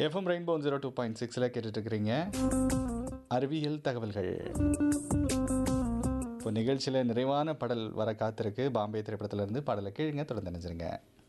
FM rainbow 102.6ல கேட்டுட்டு இருக்கிறீங்க அறிவியல் தகவல்கள். இப்போ நிகழ்ச்சியில் நிறைவான பாடல் வர காத்திருக்கு. பாம்பே திரைப்படத்திலிருந்து பாடலை கேளுங்க, தொடர்ந்து நினைச்சிருங்க.